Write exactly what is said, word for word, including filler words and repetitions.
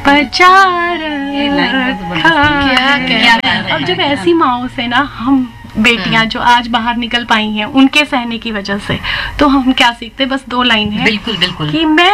बचा रखा है। अब जब ऐसी माओ से ना हम बेटियां जो आज बाहर निकल पाई हैं उनके सहने की वजह से, तो हम क्या सीखते, बस दो लाइन है बिल्कुल बिल्कुल कि मैं